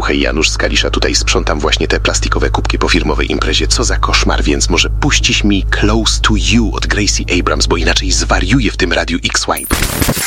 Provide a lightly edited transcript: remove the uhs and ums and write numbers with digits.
Słuchaj, Janusz z Kalisza, tutaj sprzątam właśnie te plastikowe kubki po firmowej imprezie. Co za koszmar, więc może puścisz mi Close to You od Gracie Abrams, bo inaczej zwariuję w tym radiu X-Wipe.